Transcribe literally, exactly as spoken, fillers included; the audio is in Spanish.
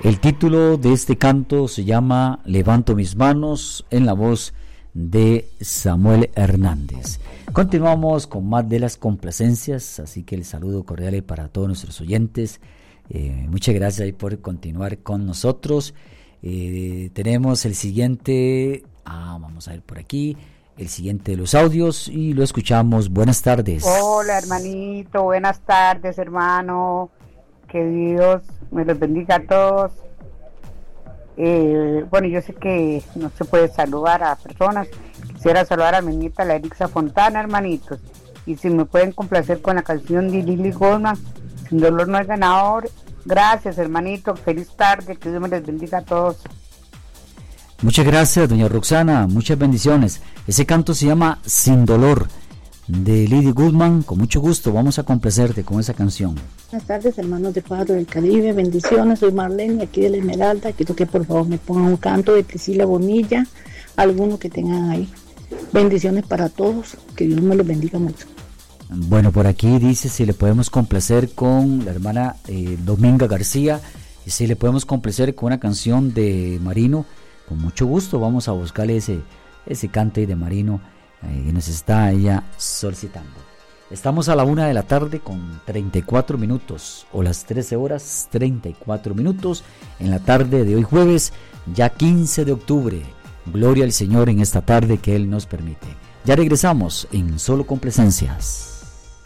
El título de este canto se llama Levanto mis manos, en la voz de Samuel Hernández. Continuamos con más de las complacencias, así que el saludo cordial para todos nuestros oyentes. Eh, muchas gracias ahí por continuar con nosotros. Eh, tenemos el siguiente, ah, vamos a ver por aquí, el siguiente de los audios y lo escuchamos. Buenas tardes. Hola hermanito, buenas tardes hermano, que Dios me los bendiga a todos. Eh, bueno, yo sé que no se puede saludar a personas, quisiera saludar a mi nieta la Erixa Fontana, hermanitos, y si me pueden complacer con la canción de Lily Goldman, Sin dolor no hay ganador. Gracias hermanito, feliz tarde, que Dios me les bendiga a todos. Muchas gracias doña Roxana, muchas bendiciones. Ese canto se llama Sin dolor, de Lily Goodman. Con mucho gusto vamos a complacerte con esa canción. Buenas tardes hermanos de Cuadro del Caribe, bendiciones, soy Marlene aquí de la Esmeralda. Quiero que por favor me pongan un canto de Priscila Bonilla, alguno que tengan ahí. Bendiciones para todos, que Dios me los bendiga mucho. Bueno, por aquí dice si le podemos complacer con la hermana eh, Dominga García, y si le podemos complacer con una canción de Marino. Con mucho gusto vamos a buscarle ese, ese cante de Marino eh, que nos está ella solicitando. Estamos a la una de la tarde con treinta y cuatro minutos, o las trece horas treinta y cuatro minutos en la tarde de hoy jueves, ya quince de octubre. Gloria al Señor en esta tarde que Él nos permite. Ya regresamos en Solo Complacencias.